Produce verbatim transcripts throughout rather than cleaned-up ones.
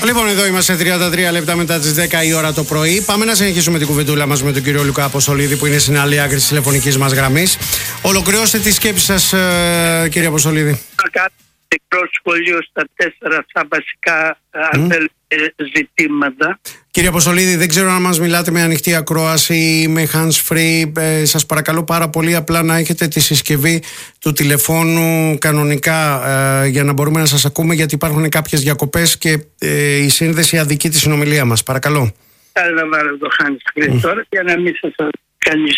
Λοιπόν, εδώ είμαστε τριάντα τρία λεπτά μετά τις δέκα η ώρα το πρωί. Πάμε να συνεχίσουμε την κουβεντούλα μας με τον κύριο Λουκά Αποστολίδη, που είναι στην άλλη άκρη της τηλεφωνικής μας γραμμής. Ολοκληρώστε τη σκέψη σας, κύριε Αποστολίδη. Θα κάνω μικρό σχολείο στα τέσσερα αυτά βασικά mm. ζητήματα. Κύριε Αποστολίδη, δεν ξέρω αν μας μιλάτε με ανοιχτή ακρόαση ή με hands free. Ε, σας παρακαλώ πάρα πολύ απλά να έχετε τη συσκευή του τηλεφώνου κανονικά ε, για να μπορούμε να σας ακούμε, γιατί υπάρχουν κάποιες διακοπές και ε, η σύνδεση αδικεί τη συνομιλία μας. Παρακαλώ. Θα να βάλω το hands free mm. τώρα για να μην σας κανείς.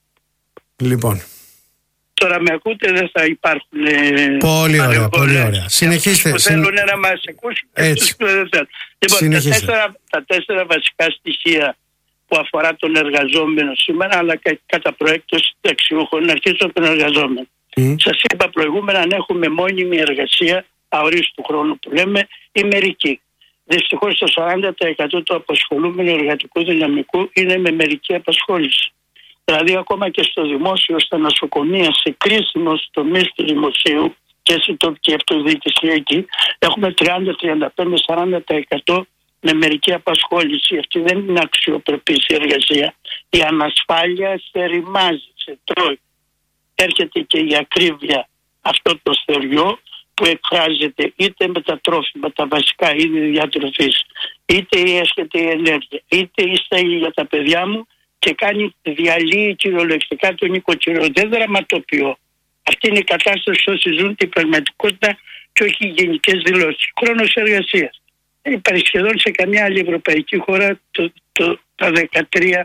Λοιπόν. Τώρα με ακούτε, δεν θα υπάρχουν. Πολύ ωραία, πολύ ωραία. Συνεχίστε. Που θέλουν να μας ακούσουν. Έτσι. Λοιπόν, τα τέσσερα, τα τέσσερα βασικά στοιχεία που αφορά τον εργαζόμενο σήμερα, αλλά και κατά προέκταση συνταξιούχων, να αρχίσω από τον εργαζόμενο. Mm. Σας είπα προηγούμενα, αν έχουμε μόνιμη εργασία αορίστου χρόνου που λέμε, ή μερική. Δυστυχώς το σαράντα τοις εκατό του απασχολούμενου εργατικού δυναμικού είναι με μερική απασχόληση. Δηλαδή, ακόμα και στο δημόσιο, στα νοσοκομεία, σε κρίσιμους τομείς του δημοσίου και στην τοπική αυτοδιοίκηση εκεί, έχουμε τριάντα, τριάντα πέντε, σαράντα τοις εκατό με μερική απασχόληση. Αυτή δεν είναι αξιοπρεπής η εργασία. Η ανασφάλεια σε ρημάζει, σε τρώει. Έρχεται και η ακρίβεια, αυτό το στεριό που εκφράζεται είτε με τα τρόφιμα, τα βασικά είδη διατροφής, είτε έρχεται η ενέργεια, είτε η στέγη για τα παιδιά μου, και κάνει διαλύει κυριολεκτικά τον νοικοκυριό. Δεν δραματοποιώ. Αυτή είναι η κατάσταση όσοι ζουν την πραγματικότητα και όχι οι γενικές δηλώσεις. Χρόνος εργασίας. Δεν υπάρχει σχεδόν σε καμιά άλλη ευρωπαϊκή χώρα το, το, τα δεκατρία,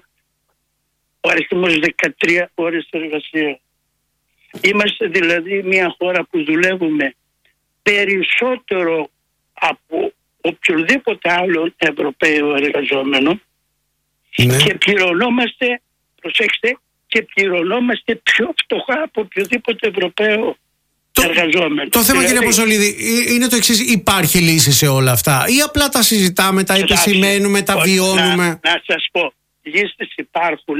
ο αριθμός δεκατρία ώρες εργασίας. Είμαστε δηλαδή μια χώρα που δουλεύουμε περισσότερο από οποιοδήποτε άλλο Ευρωπαίο εργαζόμενο. Ναι. Και πληρωνόμαστε, προσέξτε, και πληρωνόμαστε πιο φτωχά από οποιοδήποτε Ευρωπαίο το, εργαζόμενο. Το θέμα, δηλαδή, κύριε Αποστολίδη, είναι το εξής: υπάρχει λύση σε όλα αυτά, ή απλά τα συζητάμε, τα επισημαίνουμε, τα βιώνουμε? Να, να σας πω, λύσεις υπάρχουν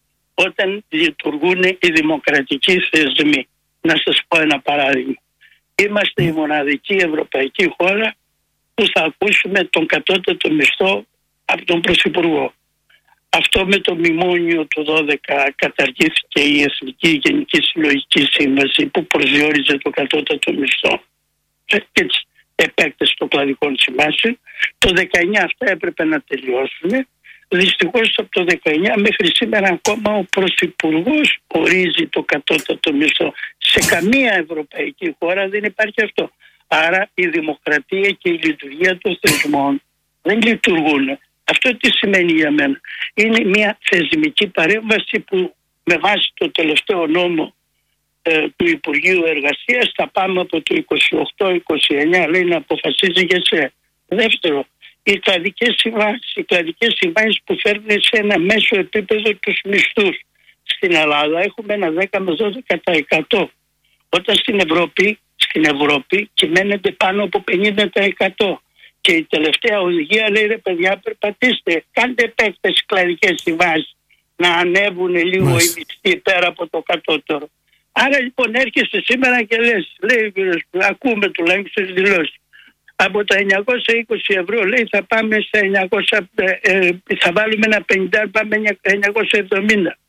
όταν λειτουργούν οι δημοκρατικοί θεσμοί. Να σας πω ένα παράδειγμα. Είμαστε mm. η μοναδική ευρωπαϊκή χώρα που θα ακούσουμε τον κατώτατο μισθό από τον Πρωθυπουργό. Αυτό με το μνημόνιο του δώδεκα καταργήθηκε η Εθνική Γενική Συλλογική Σύμβαση που προσδιορίζε το κατώτατο μισθό και έτσι επέκταση των κλαδικών συμβάσεων. Το δεκαεννιά αυτά έπρεπε να τελειώσουν. Δυστυχώς από το δεκαεννιά μέχρι σήμερα ακόμα ο Πρωθυπουργός ορίζει το κατώτατο μισθό. Σε καμία ευρωπαϊκή χώρα δεν υπάρχει αυτό. Άρα η δημοκρατία και η λειτουργία των θεσμών δεν λειτουργούν. Αυτό τι σημαίνει για μένα? Είναι μια θεσμική παρέμβαση που με βάση το τελευταίο νόμο ε, του Υπουργείου Εργασίας θα πάμε από το είκοσι οκτώ είκοσι εννιά, λέει, να αποφασίζει για σε. Δεύτερο, οι κλαδικές συμβάσεις, οι κλαδικές συμβάσεις που φέρνουν σε ένα μέσο επίπεδο τους μισθούς. Στην Ελλάδα έχουμε ένα δέκα με δώδεκα τοις εκατό. Όταν στην Ευρώπη, στην Ευρώπη κυμαίνεται πάνω από πενήντα τοις εκατό. Και η τελευταία οδηγία λέει, ρε παιδιά, περπατήστε, κάντε επέκταση κλαδικές συμβάσεις να ανέβουν λίγο Μάλιστα. οι μισθοί πέρα από το κατώτερο. Άρα λοιπόν έρχεσαι σήμερα και λες, λέει, ακούμε τουλάχιστον τις δηλώσεις, από τα εννιακόσια είκοσι ευρώ, λέει, θα πάμε στα εννιακόσια, ε, θα βάλουμε ένα πενήντα, πάμε εννιακόσια εβδομήντα.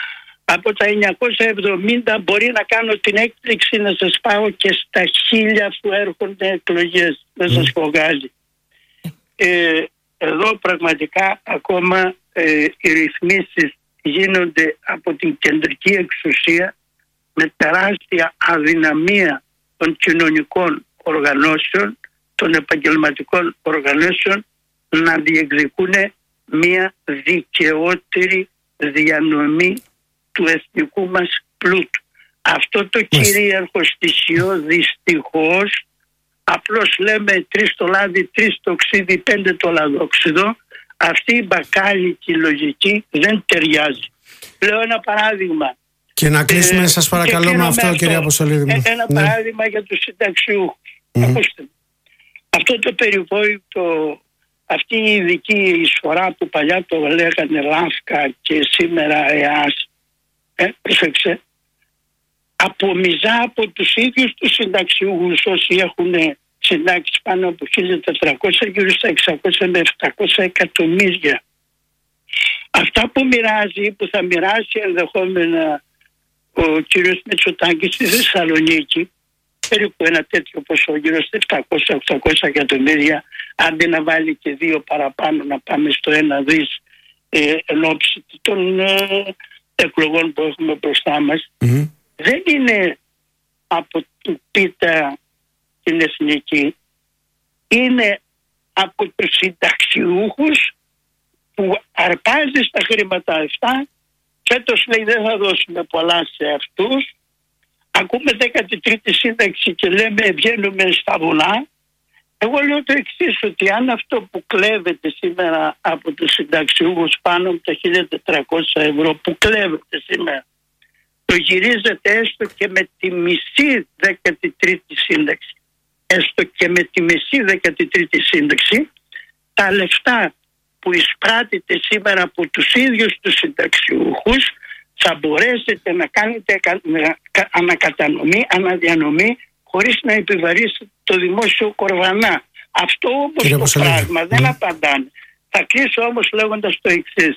Από τα εννιακόσια εβδομήντα μπορεί να κάνω την έκπληξη να σας πάω και στα χίλια που έρχονται εκλογές. Δεν σας πω Γάλλη. Ε, εδώ πραγματικά ακόμα ε, οι ρυθμίσεις γίνονται από την κεντρική εξουσία με τεράστια αδυναμία των κοινωνικών οργανώσεων, των επαγγελματικών οργανώσεων να διεκδικούν μια δικαιότερη διανομή του εθνικού μας πλούτου. Αυτό το κυρίαρχο στοιχείο δυστυχώς, απλώς λέμε τρεις το λάδι, τρεις το ξύδι, πέντε το λαδόξιδο, αυτή η μπακάλικη λογική δεν ταιριάζει. Λέω ένα παράδειγμα. Και να κλείσουμε, ε, σας παρακαλώ, με αυτό, κύριε Αποστολίδη. Ε, ένα ναι. παράδειγμα για τους συνταξιούχους. Mm-hmm. Ακούστε. Αυτό το περιβόητο, αυτή η ειδική εισφορά που παλιά το λέγανε ΛΑΦΚΑ και σήμερα ΕΑΣ, ε, προσέξτε, απομυζά από τους ίδιους τους συνταξιούχους όσοι έχουν συντάξεις πάνω από χίλια τετρακόσια, γύρω στα εξακόσια με επτακόσια εκατομμύρια. Αυτά που μοιράζει, που θα μοιράσει ενδεχόμενα ο κύριος Μητσοτάκης στη Θεσσαλονίκη, περίπου ένα τέτοιο ποσό, γύρω στα επτακόσια με οκτακόσια εκατομμύρια, άντε να βάλει και δύο παραπάνω, να πάμε στο ένα δις ε, εν ώψη των ε, εκλογών που έχουμε μπροστά μας. Mm-hmm. Δεν είναι από την πίτα την εθνική, είναι από τους συνταξιούχους που αρπάζει στα χρήματα αυτά. Φέτος λέει δεν θα δώσουμε πολλά σε αυτούς. Ακούμε δέκατη τρίτη σύνταξη και λέμε βγαίνουμε στα βουνά. Εγώ λέω το εξής, ότι αν αυτό που κλέβεται σήμερα από τους συνταξιούχους πάνω από τα χίλια τετρακόσια ευρώ που κλέβεται σήμερα, το γυρίζεται έστω και με τη μισή δέκατη τρίτη σύνταξη, έστω και με τη μισή δέκατη τρίτη σύνταξη, τα λεφτά που εισπράττεται σήμερα από τους ίδιους τους συνταξιούχους θα μπορέσετε να κάνετε ανακατανομή, αναδιανομή χωρίς να επιβαρύσετε το δημόσιο κορβανά. Αυτό όμως το πράγμα δεν mm. απαντάνε. Θα κλείσω όμως λέγοντας το εξής.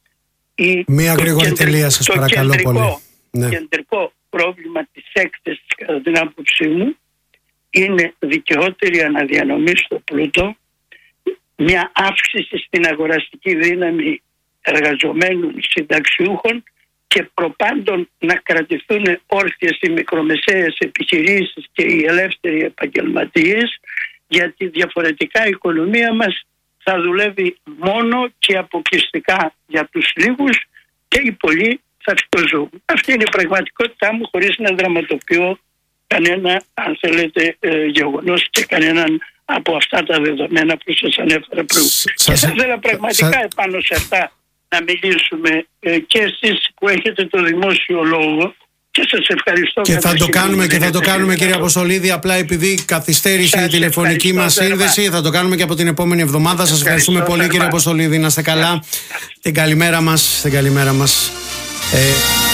Μία γρήγορη τελεία σας παρακαλώ κεντρικό, πολύ. Το ναι. κεντρικό πρόβλημα της έκθεσης κατά την άποψή μου είναι δικαιότερη αναδιανομή στο πλούτο, μια αύξηση στην αγοραστική δύναμη εργαζομένων συνταξιούχων και προπάντων να κρατηθούν όρθιες οι μικρομεσαίες επιχειρήσεις και οι ελεύθεροι επαγγελματίες, γιατί διαφορετικά η οικονομία μας θα δουλεύει μόνο και αποκλειστικά για τους λίγους και οι πολλοί θα φτωζούν. Αυτή είναι η πραγματικότητά μου, χωρίς να δραματοποιώ κανένα, αν θέλετε, ε, γεγονός και κανέναν από αυτά τα δεδομένα που σας ανέφερα πριν. Και θα ήθελα πραγματικά σα... επάνω σε αυτά να μιλήσουμε ε, και εσείς που έχετε το δημόσιο λόγο, και σας ευχαριστώ. Και θα το κάνουμε και θα το κάνουμε κύριε Αποστολίδη, απλά επειδή καθυστέρησε η τηλεφωνική μας σύνδεση, θα το κάνουμε και από την επόμενη εβδομάδα. Σας ευχαριστούμε πολύ κύριε Αποστολίδη, να είστε καλά. Την καλημέρα μας, την καλημέρα μας. Ε,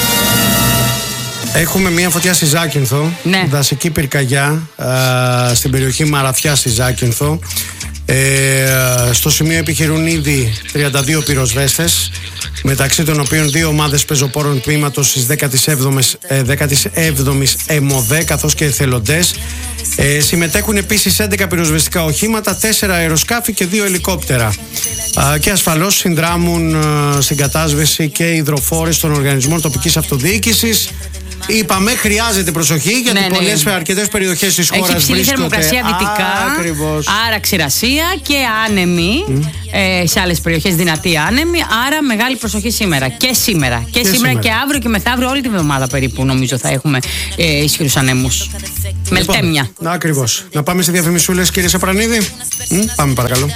Έχουμε μια φωτιά στη Ζάκυνθο, ναι. δασική πυρκαγιά α, στην περιοχή Μαραθιά στη Ζάκυνθο. Ε, στο σημείο επιχειρούν ήδη τριάντα δύο πυροσβέστες, μεταξύ των οποίων δύο ομάδες πεζοπόρων τμήματος της δέκατη έβδομη ΕΜΟΔΕ καθώς και εθελοντές. Ε, συμμετέχουν επίσης έντεκα πυροσβεστικά οχήματα, τέσσερα αεροσκάφη και δύο ελικόπτερα. Α, και ασφαλώς συνδράμουν α, στην κατάσβεση και υδροφόρες των οργανισμών τοπικής αυτοδιοίκησης. Είπαμε, χρειάζεται προσοχή γιατί ναι, πολλές ναι. αρκετές περιοχές της χώρας βρίσκονται. Έχει ψηλή θερμοκρασία δυτικά, ακριβώς. άρα ξηρασία και άνεμη. Mm. Ε, σε άλλες περιοχές δυνατή άνεμη. Άρα μεγάλη προσοχή σήμερα. Και σήμερα. Και, και σήμερα, σήμερα και αύριο και μεθαύριο, όλη τη βδομάδα περίπου νομίζω θα έχουμε ε, ισχυρούς ανέμους. Λοιπόν, Μελτέμια. Ακριβώς. Να πάμε σε διαφημισούλες, κύριε Σαπρανίδη. Mm, πάμε παρακαλώ.